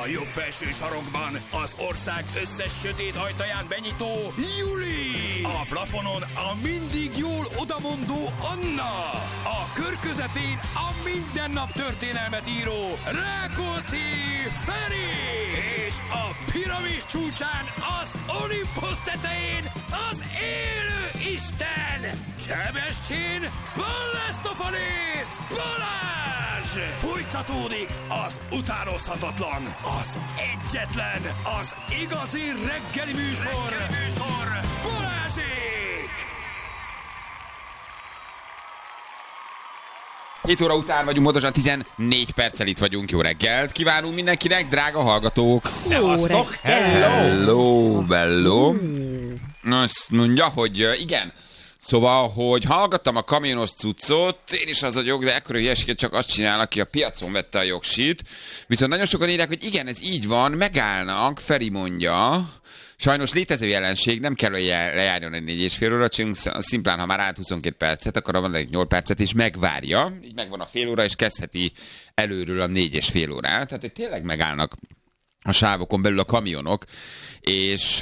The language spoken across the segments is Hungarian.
A jobb felső sarokban az ország összes sötét ajtaján benyitó Juli. A plafonon a mindig jól odamondó Anna. A kör közepén a mindennap történelmet író Rákóczi Feri. És a piramis csúcsán az Olimpusz tetején az élő Isten Sebestyén Balázs! Folytatódik az utánozhatatlan, az egyetlen, az igazi reggeli műsor, Balázsék! 7 óra után vagyunk, pontosan 14 perccel itt vagyunk. Jó reggelt kívánunk mindenkinek, drága hallgatók! Szevasztok! Hello! Azt mondja, hogy igen. Szóval, hogy hallgattam a kamionos cuccot, én is az vagyok, de ekkora hülyeséget csak azt csinál, aki a piacon vette a jogsit. Viszont nagyon sokan írják, hogy igen, ez így van, megállnak, Feri mondja. Sajnos létező jelenség, nem kell, hogy lejárjon egy 4,5 óra, csak szimplán, ha már állt 22 percet, akkor van egy 8 percet, és megvárja. Így megvan a fél óra, és kezdheti előről a 4,5 órát. Tehát tényleg megállnak a sávokon belül a kamionok, és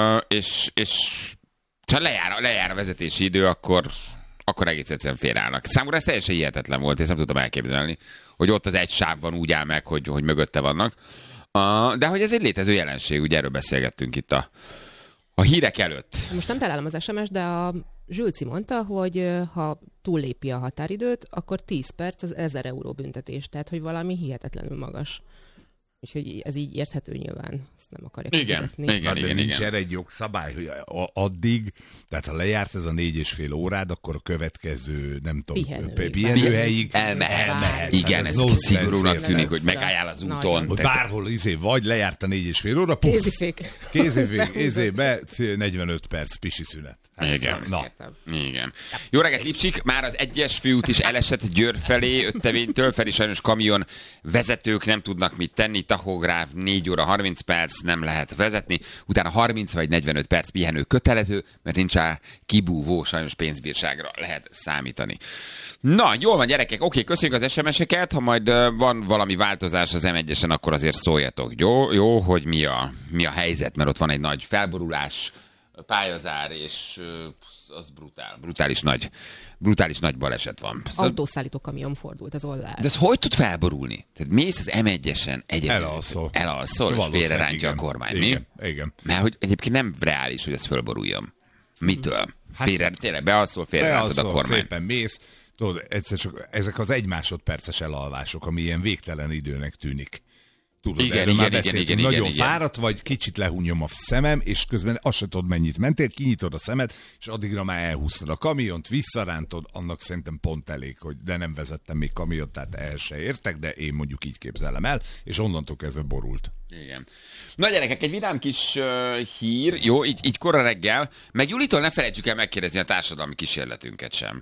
ha lejár a vezetési idő, akkor egész egyszerűen félreállnak. Számomra ez teljesen hihetetlen volt, és nem tudtam elképzelni, hogy ott az egy sávban úgy áll meg, hogy mögötte vannak. De hogy ez egy létező jelenség, ugye erről beszélgettünk itt a hírek előtt. Most nem találom az SMS, de a Zsülci mondta, hogy ha túllépi a határidőt, akkor 10 perc az 1000 euró büntetés. Tehát, hogy valami hihetetlenül magas. Úgyhogy ez így érthető nyilván. Ezt nem akarják Igen. Nincs erre egy jogszabály, hogy addig, tehát ha lejárt ez a 4,5 órád, akkor a következő, nem tudom, pihenőhelyig elmehet. Igen, ez szigorúnak tűnik, hogy megálljál az úton. Hogy bárhol vagy lejárt a 4,5 óra, puff, kézifék, be 45 perc pisi szünet. Igen. Jó reggelt, Lipsik! Már az 1-es főút is elesett Győr felé, Öttevénytől. Feri, sajnos kamion vezetők nem tudnak mit tenni. Tahográf 4 óra 30 perc, nem lehet vezetni. Utána 30 vagy 45 perc pihenő kötelező, mert nincs rá kibúvó, sajnos pénzbírságra lehet számítani. Na, jól van, gyerekek. Oké, köszönjük az SMS-eket. Ha majd van valami változás az M1-esen, akkor azért szóljatok. Jó, hogy mi a helyzet, mert ott van egy nagy felborulás, pályazár, és az brutális nagy baleset van. Autószállító kamion fordult az oldalán. De ez hogy tud felborulni? Tehát mész az M1-esen elalszol, és félrerántja a kormány, Igen. Mert hogy egyébként nem reális, hogy ez fölboruljon. Mitől? Tényleg bealszol, félrerántod a kormány. Szépen mész. Tudod, egyszer csak ezek az 1 másodperces elalvások, ami ilyen végtelen időnek tűnik. Tudod, igen, nagyon fáradt vagy, kicsit lehúnyom a szemem, és közben azt se tudod, mennyit mentél, kinyitod a szemed, és addigra már elhúztad a kamiont, visszarántod, annak szerintem pont elég, de nem vezettem még kamiont, tehát ehhez se értek, de én mondjuk így képzelem el, és onnantól kezdve borult. Igen. Na gyerekek, egy vidám kis hír, jó, így kora reggel, meg Julitól ne felejtsük el megkérdezni a társadalmi kísérletünket sem.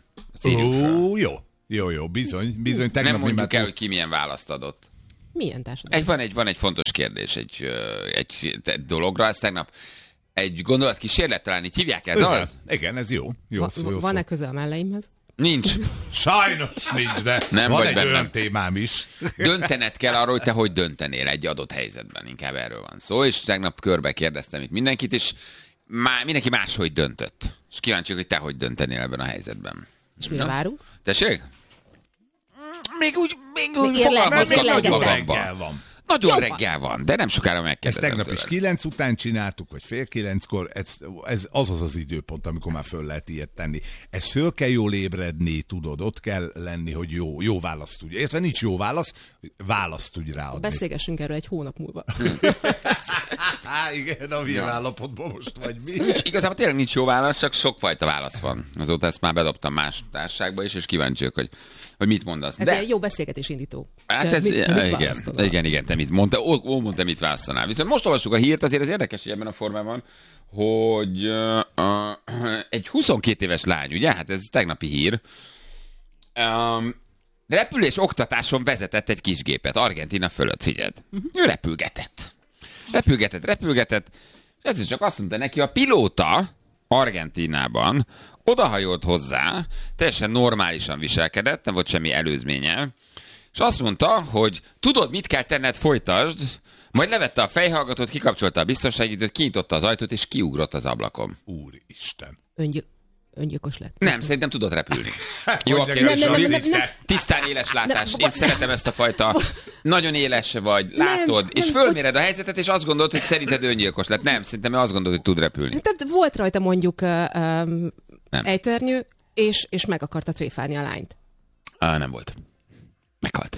Jó, bizony. Nem mondjuk el, hogy ki milyen választ adott. Milyen társadalmi? Van egy fontos kérdés egy dologra, ez tegnap egy gondolatkísérlet, talán így hívják, ez az? Igen, ez jó. Van-e köze a melleimhez? Nincs. Sajnos nincs, de nem van vagy egy bennem. olyan témám is. Döntened kell arról, hogy te hogy döntenél egy adott helyzetben, inkább erről van szó, és tegnap körbe kérdeztem itt mindenkit, és mindenki máshogy döntött. És kíváncsi, hogy te hogy döntenél ebben a helyzetben. És mire várunk? Tessék? Még úgy fogalmazgatok magamban. Nagyon reggel van, de nem sokára megkérdezem. Ezt tegnap is 9 után csináltuk, vagy fél 9-kor, ez az időpont, amikor már föl lehet ilyet tenni. Ez föl kell jól ébredni, tudod, ott kell lenni, hogy jó választ tudj. Értve nincs jó választ tudj ráadni. Beszélgessünk erről egy hónap múlva. Igen, a milyen állapotban most vagy mi? Igazából tényleg nincs jó válasz, csak sokfajta válasz van. Azóta ezt már bedobtam más társaságba is, és kíváncsiak, hogy mit mondasz. Ez egy jó beszélgetés indító. Hát igen, te mit mondtál? Mondta, mit választanál. Viszont most olvassuk a hírt, azért ez érdekes, hogy ebben a formában, hogy egy 22 éves lány, ugye? Hát ez tegnapi hír. Repülés oktatáson vezetett egy kisgépet Argentína fölött, figyeld. Ő repülgetett, és ez csak azt mondta neki, a pilóta Argentínában odahajolt hozzá, teljesen normálisan viselkedett, nem volt semmi előzménye, és azt mondta, hogy tudod, mit kell tenned, folytasd, Majd levette a fejhallgatót, kikapcsolta a biztonságidőt, kinyitotta az ajtót, és kiugrott az ablakon. Úristen. Öngyilkos lett. Nem, szerintem tudott repülni. Jó a kérdés. Tisztán éles látás. Én szeretem ezt a fajta. Nagyon éles vagy, látod, és fölméred a helyzetet, és azt gondolod, hogy szerinted öngyilkos lett. Nem, szerintem azt gondolod, hogy tud repülni. Tehát volt rajta mondjuk ejtőernyő, és meg akarta tréfálni a lányt. Nem volt. Meghalt.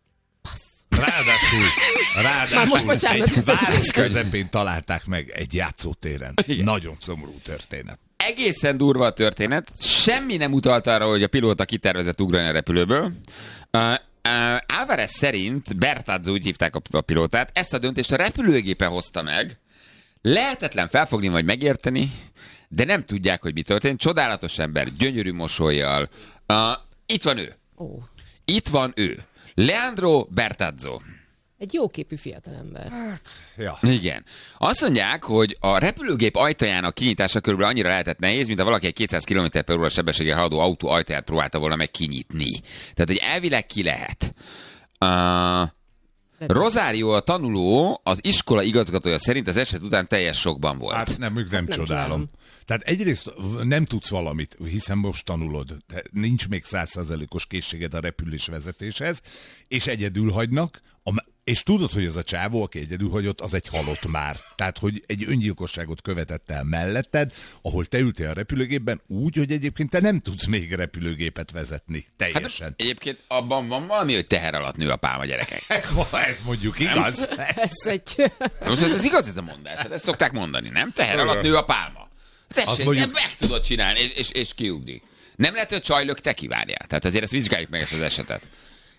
Ráadásul egy város közepén találták meg egy játszótéren. Igen. Nagyon szomorú történet. Egészen durva a történet. Semmi nem utalt arra, hogy a pilóta kitervezett ugrani a repülőből. Álvarez szerint, Bertazzo úgy hívták a pilótát, ezt a döntést a repülőgépe hozta meg. Lehetetlen felfogni vagy megérteni, de nem tudják, hogy mi történt. Csodálatos ember, gyönyörű mosollyal. Itt van ő. Itt van ő. Leandro Bertazzo. Egy jóképű fiatalember. Ja. Igen. Azt mondják, hogy a repülőgép ajtajának kinyitása körülbelül annyira lehetett nehéz, mint ha valaki egy 200 km/h sebességgel haladó autó ajtaját próbálta volna meg kinyitni. Tehát, hogy elvileg ki lehet. Rosario, a tanuló, az iskola igazgatója szerint az eset után teljes sokban volt. Hát nem csodálom. Tehát egyrészt nem tudsz valamit, hiszen most tanulod. Nincs még 100%-os készséged a repülés vezetéshez, és egyedül hagynak, és tudod, hogy az a csávó, aki egyedül hagyott, az egy halott már. Tehát, hogy egy öngyilkosságot követett el melletted, ahol te ültél a repülőgépben úgy, hogy egyébként te nem tudsz még repülőgépet vezetni teljesen. Hát, egyébként abban van valami, hogy teher alatt nő a pálma, gyerekek. Ez mondjuk igaz. Most ez igaz ez a mondás, ezt szokták mondani, nem? Teher alatt nő a pálma. Tessék, mondjuk... meg tudod csinálni, és kiugrik. Nem lehet, hogy a csaj lökte kivárjál. Tehát azért ezt vizsgáljuk meg ezt az esetet.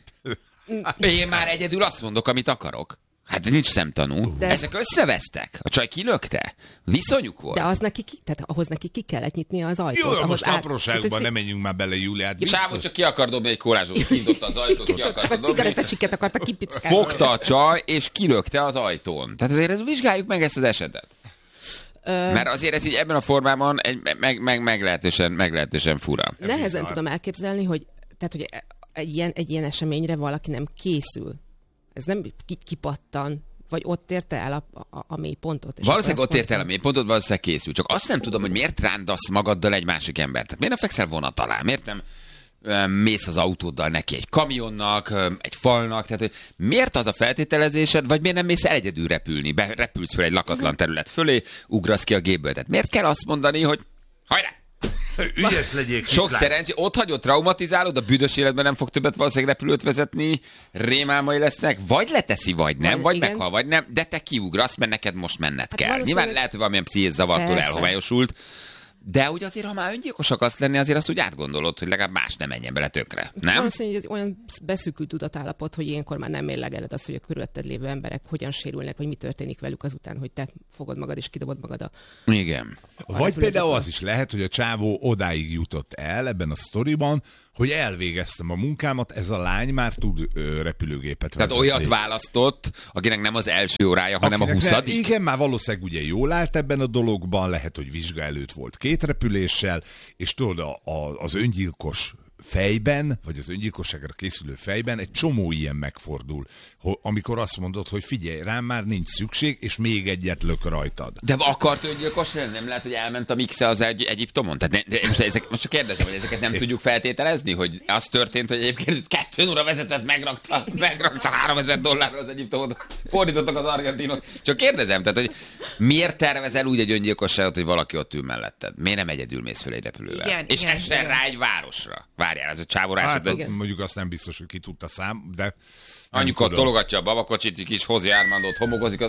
Én már egyedül azt mondok, amit akarok. Hát nincs szemtanú. De ezek összevesztek. A csaj kilökte. Viszonyuk volt. De ahhoz neki ki kellett nyitni az ajtót. Jó, most apróságban nem menjünk már bele, Júliát. Csávó csak ki akar dobni egy kolázsot. Kinyitott az ajtót, ki akar dobni. A cigarettacsikket akarta kipickálni. Fogta a csaj, és kilökte az ajtón. Tehát azért vizsgáljuk meg ezt az esetet. Mert azért ez így ebben a formában meglehetősen fura. Nehezen tudom elképzelni, hogy egy ilyen eseményre valaki nem készül. Ez nem kipattan, vagy ott érte el a mélypontot. Valószínűleg ott érte el a mélypontot, valószínűleg készül. Csak azt nem tudom, hogy miért rándasz magaddal egy másik embert. Tehát miért nem fekszel vonat alá? Miért nem mész az autóddal neki egy kamionnak, egy falnak? Tehát, hogy miért az a feltételezésed, vagy miért nem mész el egyedül repülni? Repülsz fel egy lakatlan terület fölé, ugrasz ki a gépből. Tehát miért kell azt mondani, hogy hajrá! Ügyes legyél. Sok szerencsé, ott hagyod, traumatizálod, a büdös életben nem fog többet valószínűleg repülőt vezetni, rémálmai lesznek, vagy leteszi, vagy nem, vagy igen. Meghal, vagy nem, de te kiugrasz, mert neked most menned kell. Nyilván lehet, hogy valamilyen pszichés zavartól elhomályosult, de úgy azért, ha már öngyilkos akarsz lenni, azért azt úgy átgondolod, hogy legalább más nem menjen bele tönkre. Nem? Valószínűleg egy olyan beszűkült tudatállapot, hogy ilyenkor már nem mérlegeled azt, hogy a körülötted lévő emberek hogyan sérülnek, vagy mi történik velük azután, hogy te fogod magad és kidobod magad a... Igen. Vagy például az is lehet, hogy a csávó odáig jutott el ebben a sztoriban, hogy elvégeztem a munkámat, ez a lány már tud repülőgépet vezetni. Tehát olyat választott, akinek nem az első órája, hanem a 20. Igen, már valószínűleg ugye jól állt ebben a dologban, lehet, hogy vizsga előtt volt 2 repüléssel, és tudod, az öngyilkos fejben, vagy az öngyilkosságra készülő fejben egy csomó ilyen megfordul, amikor azt mondod, hogy figyelj, rám már nincs szükség, és még egyet lök rajtad. De akart öngyilkos lenni? Nem lehet, hogy elment a mixe az Egyiptomon? Tehát most csak kérdezem, hogy ezeket nem tudjuk feltételezni, hogy az történt, hogy egyébként 2 óra vezetett, megrakta $3000 az Egyiptomot, fordítottak az argentinok. Csak kérdezem, tehát, hogy miért tervezel úgy egy öngyilkosságot, hogy valaki ott ül melletted? Miért nem egyedül mész fel egy repülővel? Igen, és essen rá egy városra. Várjál, ez a csávó mondjuk azt nem biztos, hogy ki tudta de... Anyukat tologatja a babakocsit, kis Hozi Armandót homogozik,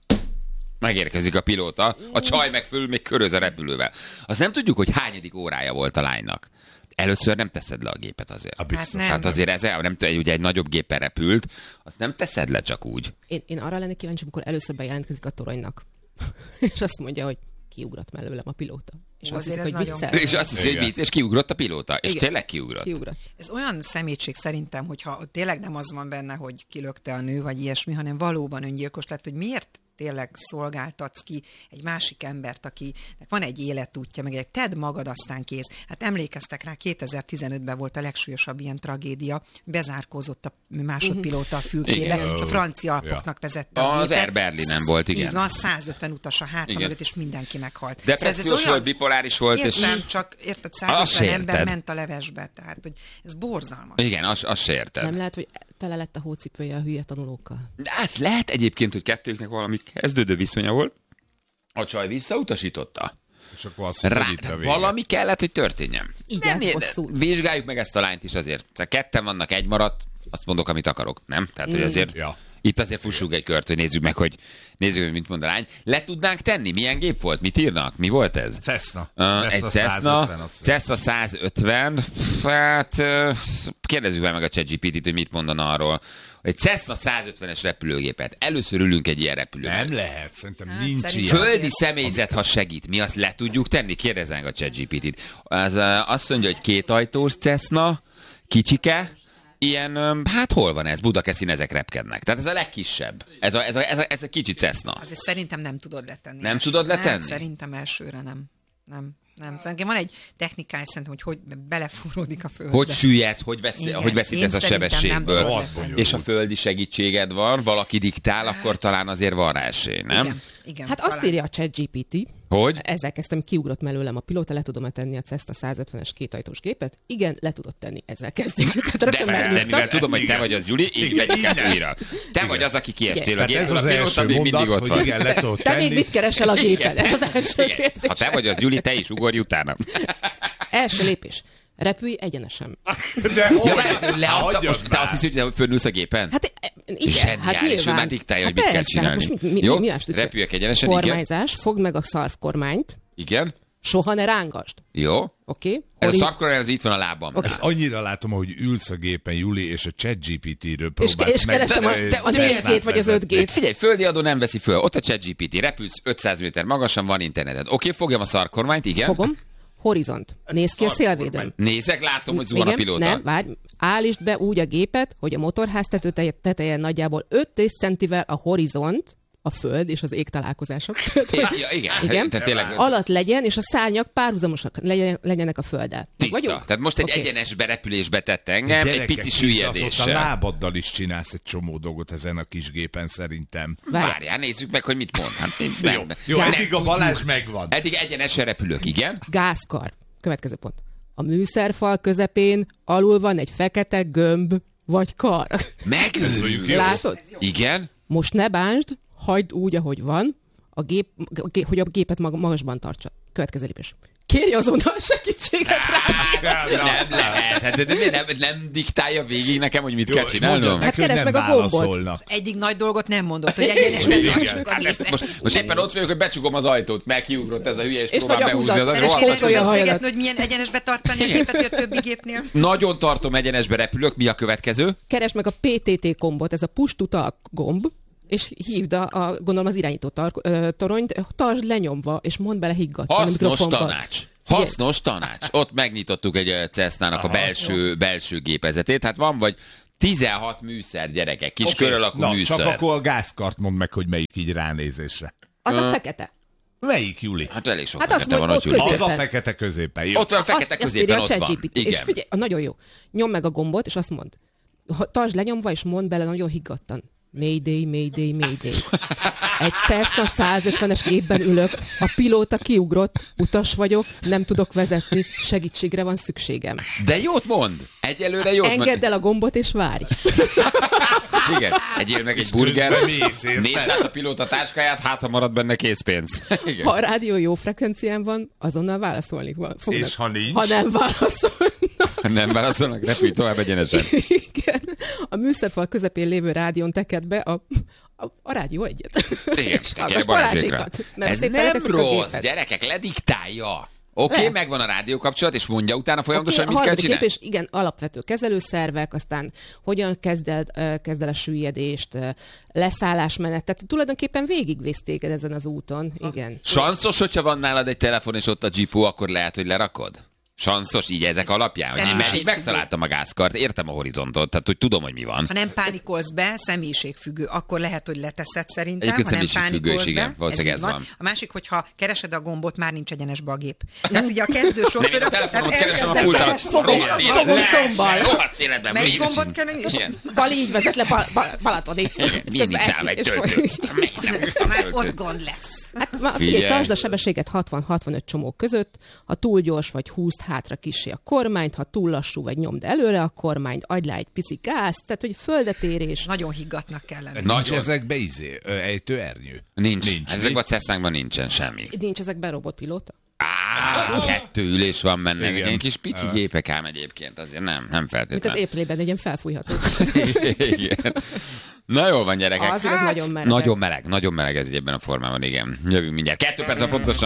megérkezik a pilóta, a csaj meg föl még köröz a repülővel. Azt nem tudjuk, hogy hányadik órája volt a lánynak. Először nem teszed le a gépet azért. Hát azért ez nem ugye egy nagyobb gépen repült, azt nem teszed le csak úgy. Én arra lennék kíváncsi, amikor először bejelentkezik a toronynak. És azt mondja, hogy kiugrott mellőlem a pilóta. És azt hiszik, hogy viccel. És azt hiszi, hogy vicc, és kiugrott a pilóta. És tényleg kiugrott. Ez olyan szemétség szerintem, hogyha tényleg nem az van benne, hogy kilökte a nő, vagy ilyesmi, hanem valóban öngyilkos lett, hogy miért tényleg szolgáltatsz ki egy másik embert, akinek van egy életútja, meg egy tedd magad, aztán kész. Hát emlékeztek rá, 2015-ben volt a legsúlyosabb ilyen tragédia, bezárkózott a másodpilóta a fülkébe, és a francia alpoknak vezette a Az Air Berlinen volt, igen. Így van, 150 utas a háta mögött, és mindenki meghalt. Depressziós volt, bipoláris volt. Értem, csak érted, 150 ember ment a levesbe, tehát hogy ez borzalmas. Igen, azt se érted. Nem lehet, hogy tele lett a hócipője a hülye tanulókkal. De ez lehet egyébként, hogy kettőknek valami kezdődő viszonya volt. A csaj visszautasította. És akkor azt mondta, valami kellett, hogy történjen. Vizsgáljuk meg ezt a lányt is azért. Ketten vannak, egy maradt, azt mondok, amit akarok, nem? Tehát, hogy azért... Ja. Itt azért fussunk egy kört, hogy nézzük meg, hogy mit mond a lány. Le tudnánk tenni? Milyen gép volt? Mit írnak? Mi volt ez? Cessna. Egy Cessna 150. Hát kérdezzük meg a ChatGPT-t, hogy mit mondana arról. Egy Cessna 150-es repülőgépet. Először ülünk egy ilyen repülőben. Nem lehet, szerintem nincs ilyen. Földi személyzet, ha segít. Mi azt le tudjuk tenni? Kérdezzünk a ChatGPT-t. Azt mondja, hogy 2 ajtós Cessna, kicsike, ilyen, hát hol van ez? Budakeszin ezek repkednek. Tehát ez a legkisebb. Ez a kicsi Cessna. Azért szerintem nem tudod letenni. Nem tudod letenni? Nem, szerintem elsőre nem. Szerintem van egy technikája, szerintem, hogy belefúródik a földbe. Hogy süllyedsz, hogy veszítesz a sebességből. És a földi segítséged van, valaki diktál, akkor talán azért van rá esély, nem? Igen, hát talán. Azt írja a ChatGPT, hogy? Ezzel kezdtem, kiugrott mellőlem a pilóta, le tudom tenni a Cessna 150-es 2 ajtós gépet? Igen, le tudod tenni, ezzel kezdjük. De mivel tudom, hogy te vagy az Juli, így vegyük át újra. Te vagy az, aki kiestél a gépről. Ez az első mondat, hogy igen, le tudod tenni. Te még mit keresel a gépen? Ez az első kérdés. Ha te vagy az Juli, te is ugorj utána. Első lépés. Repülj egyenesen. De te azt hiszed, hogy fölnülsz a gépen? Hát igen, hát és ő már diktálja, hogy mit kell csinálni. Jó, repüljek egyenesen, igen. Kormányzás, fogd meg a szarvkormányt. Igen. Soha ne rángasd. Jó. Oké. Ez a szarvkormány, az itt van a lábam. Okay. Ezt annyira látom, hogy ülsz a gépen, Juli, és a ChatGPT-ről próbálsz és keresem a 4G-t vagy az 5G-t. Figyelj, földi adó nem veszi föl. Ott a ChatGPT, repülsz 500 méter magasan, van interneted. Oké, fogjam a szarvkormányt, igen. Fogom. Horizont. Nézd ki a szélvédőn. Nézek, látom, hogy zuhan a pilóta. Nem, várj. Állítsd be úgy a gépet, hogy a motorház teteje nagyjából 5 centivel a horizont, a föld és az ég találkozások. Igen. Tehát tényleg... alatt legyen, és a szárnyak párhuzamosak legyenek a földdel. Tiszta. Tehát most egy egyenes berepülésbe tett engem, egy pici süllyedéssel. A lábaddal is csinálsz egy csomó dolgot ezen a kis gépen szerintem. Várjál, nézzük meg, hogy mit mond. Hát, jó, eddig a Balázs megvan. Eddig egyenesen repülök, igen. Gázkar. Következő pont. A műszerfal közepén alul van egy fekete gömb vagy kar. Megőrüljük. Látod? Igen. Most ne bánsd, hagyd úgy, ahogy van, hogy a gépet magasban tartsa. Következő lépés. Kérj azonnal segítséget rá. Nem lehet. Hát nem diktálja végig nekem, hogy mit kell csinálnom. Hát keresd meg a gombot. Eddig nagy dolgot nem mondott, hogy egyenesben tartsuk a gépet. Most éppen ott vagyok, hogy becsukom az ajtót, meg kiugrott ez a hülye, és próbál behúzni az ajtót. Hogy milyen egyenesbe tartani a gépet, hogy a többi gépnél. Nagyon tartom, egyenesbe repülök. Mi a következő? Keresd meg a PTT gombot, ez a push to talk gomb. És hívd gondolom az irányító toronyt, tartsd lenyomva, és mondd bele higgadtan Hasznos tanács. Ott megnyitottuk egy Cessnának a belső gépezetét. Hát van vagy 16 műszer, gyerekek, kis kör alakú műszer. Csak akkor a gázkart mondd meg, hogy melyik így ránézésre. Az a fekete. Melyik, Juli? Hát elég sok fekete van ott, Juli. Az a fekete középen, jó. Ott van a fekete középen, ott van. És figyelj, nagyon jó. Nyomd meg a gombot, és azt mondd. Tartsd lenyomva, és mondd bele nagyon higgadtan. Mayday, Mayday, Mayday. Egy Cessna 150-es gépben ülök, a pilóta kiugrott, utas vagyok, nem tudok vezetni, segítségre van szükségem. De jót mond! Egyelőre jót mond. Engedd el a gombot és várj. Igen, egyél meg egy burger, nézd át a pilóta táskáját, hát ha marad benne készpénz. Igen. Ha a rádió jó frekvencián van, azonnal válaszolni fognak. És ha nincs? Ha nem válaszolnak. Nem válaszolnak, repülj tovább egyenesen. Igen. A műszerfal közepén lévő rádión teked be a rádió egyet. Igen, tekerj Balázsékra. Ez nem rossz, gyerekek, lediktálja. Oké, megvan a rádiókapcsolat, és mondja utána folyamatosan, mit kell csinálni. És igen, alapvető kezelőszervek, aztán hogyan kezd el a süllyedést, leszállásmenet. Tehát tulajdonképpen végigvész téged ezen az úton. Igen. Sanszos, hogyha van nálad egy telefon, és ott a GPU, akkor lehet, hogy lerakod? Sanszos, így ezek alapján? Hogy én így megtaláltam a gázkart, értem a horizontot, tehát hogy tudom, hogy mi van. Ha nem pánikolsz be, személyiségfüggő, akkor lehet, hogy leteszed szerintem. Egyébként személyiségfüggő is, igen, valószínűleg ez van. A másik, hogyha keresed a gombot, már nincs egyenesbe a gép. Tehát ugye a kezdő sofőr... A telefonot keresem a pultat. Rohadt életben. Melyik gombot kell meg? Bal így vezet le Balatonig. Milyen nincs ám egy töltő. Már ott gond lesz. Tartsd a sebességet 60-65 csomók között, ha túl gyors vagy húzd hátra kissé a kormányt, ha túl lassú vagy nyomd előre a kormányt, adj le egy pici gázt, tehát hogy földetérés. Nagyon higgatnak kellene. Nincs ezekbe ejtőernyő? Nincs. Ezekben a Cessnákban nincsen semmi. Nincs ezekben robotpilóta? 2 ülés van benne. Ilyen kis pici gépek ám egyébként, azért nem feltétlenül. Mint az éplében, egy ilyen felfújható. Igen. Na jól van, gyerekek. Az nagyon meleg. Nagyon meleg ez így ebben a formában, igen. Jövünk mindjárt. 2 perc pontosan.